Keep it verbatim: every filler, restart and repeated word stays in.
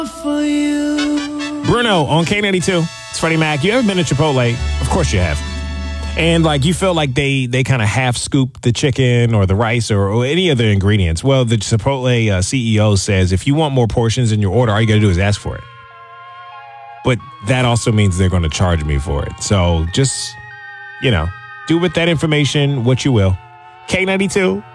For you. Bruno on K ninety-two. It's Freddie Mac. You ever been to Chipotle? Of course you have. And like you feel like they they kind of half scoop the chicken or the rice or, or any other ingredients. Well, the Chipotle uh, C E O says if you want more portions in your order, all you got to do is ask for it. But that also means they're going to charge me for it. So just, you know, do with that information what you will. K ninety-two.